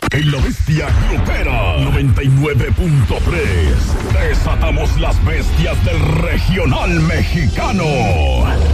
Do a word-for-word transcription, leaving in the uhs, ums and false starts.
En la bestia grupera noventa y nueve punto tres desatamos las bestias del regional mexicano.